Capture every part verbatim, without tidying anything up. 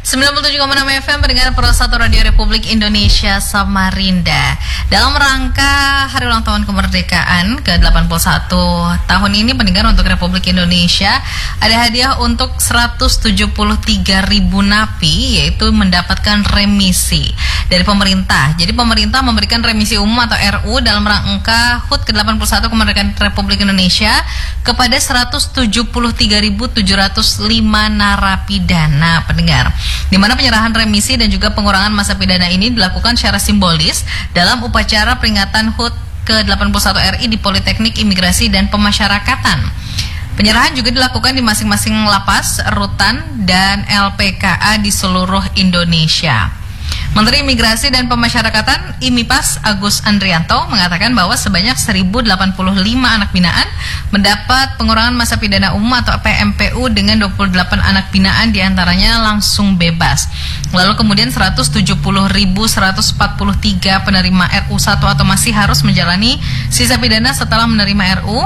sembilan puluh tujuh koma enam F M pendengar Pro satu Radio Republik Indonesia Samarinda. Dalam rangka Hari Ulang Tahun Kemerdekaan ke delapan puluh satu tahun ini, pendengar, untuk Republik Indonesia ada hadiah untuk seratus tujuh puluh tiga ribu napi, yaitu mendapatkan remisi dari pemerintah. Jadi pemerintah memberikan remisi umum atau R U dalam rangka H U T ke delapan puluh satu Kemerdekaan Republik Indonesia kepada seratus tujuh puluh tiga ribu tujuh ratus lima narapidana, pendengar. Di mana penyerahan remisi dan juga pengurangan masa pidana ini dilakukan secara simbolis dalam upacara peringatan H U T ke delapan puluh satu R I di Politeknik Imigrasi dan Pemasyarakatan. Penyerahan juga dilakukan di masing-masing lapas, rutan, dan L P K A di seluruh Indonesia. Menteri Imigrasi dan Pemasyarakatan I M I P A S Agus Andrianto mengatakan bahwa sebanyak seribu delapan puluh lima anak binaan mendapat pengurangan masa pidana umum atau P M P U dengan dua puluh delapan anak binaan diantaranya langsung bebas. Lalu kemudian seratus tujuh puluh ribu seratus empat puluh tiga penerima R U satu atau masih harus menjalani sisa pidana setelah menerima R U.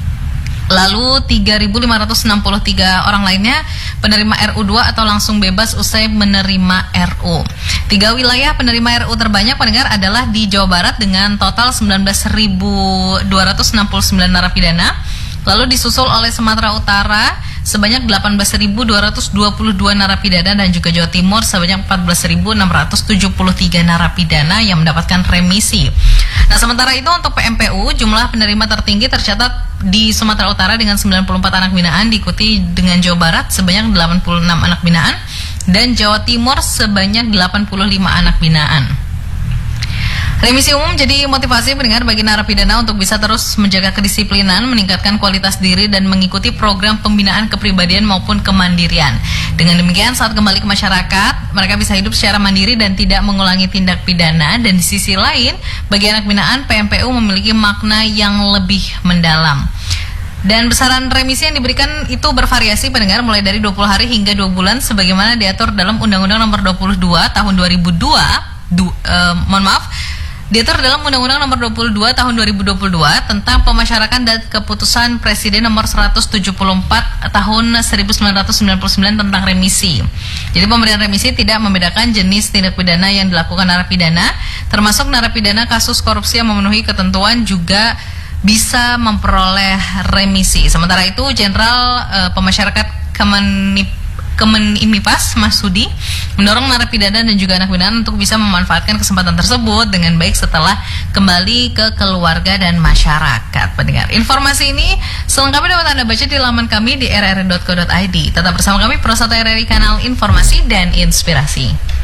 Lalu tiga ribu lima ratus enam puluh tiga orang lainnya penerima R U dua atau langsung bebas usai menerima R U. Tiga wilayah penerima R U terbanyak, pendengar, adalah di Jawa Barat dengan total sembilan belas ribu dua ratus enam puluh sembilan narapidana. Lalu disusul oleh Sumatera Utara sebanyak delapan belas ribu dua ratus dua puluh dua narapidana dan juga Jawa Timur sebanyak empat belas ribu enam ratus tujuh puluh tiga narapidana yang mendapatkan remisi. Nah, sementara itu untuk P M P U, jumlah penerima tertinggi tercatat di Sumatera Utara dengan sembilan puluh empat anak binaan, diikuti dengan Jawa Barat sebanyak delapan puluh enam anak binaan dan Jawa Timur sebanyak delapan puluh lima anak binaan. Remisi umum jadi motivasi, pendengar, bagi narapidana untuk bisa terus menjaga kedisiplinan, meningkatkan kualitas diri, dan mengikuti program pembinaan kepribadian maupun kemandirian. Dengan demikian, saat kembali ke masyarakat, mereka bisa hidup secara mandiri dan tidak mengulangi tindak pidana. Dan di sisi lain, bagi anak binaan, P M P U memiliki makna yang lebih mendalam. Dan besaran remisi yang diberikan itu bervariasi, pendengar, mulai dari dua puluh hari hingga dua bulan sebagaimana diatur dalam Undang-Undang Nomor dua puluh dua Tahun dua ribu dua. Du, uh, mohon maaf. Diatur dalam Undang-Undang Nomor dua puluh dua Tahun dua ribu dua puluh dua tentang Pemasyarakatan dan Keputusan Presiden Nomor seratus tujuh puluh empat Tahun seribu sembilan ratus sembilan puluh sembilan tentang remisi. Jadi pemberian remisi tidak membedakan jenis tindak pidana yang dilakukan narapidana, termasuk narapidana kasus korupsi yang memenuhi ketentuan juga bisa memperoleh remisi. Sementara itu, Jenderal uh, Pemasyarakat Kemenip Kemen I M I P A S Mas Sudi mendorong narapidana dan juga anak binaan untuk bisa memanfaatkan kesempatan tersebut dengan baik setelah kembali ke keluarga dan masyarakat, pendengar. Informasi ini selengkapnya dapat Anda baca di laman kami di r r dot co dot i d. Tetap bersama kami Pro satu R R I, kanal informasi dan inspirasi.